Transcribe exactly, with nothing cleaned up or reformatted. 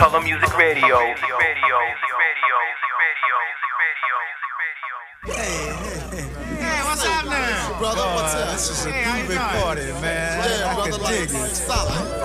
Color Music Radio. Hey, hey, hey. Hey, what's up now? Brother, what's up? This is a hey, groovy party, man. Yeah, I brother, can dig it. Stop.